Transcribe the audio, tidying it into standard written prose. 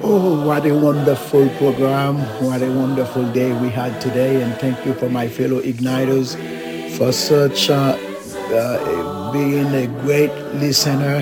Oh, what a wonderful program. What a wonderful day we had today. And thank you for my fellow Igniters for such being a great listener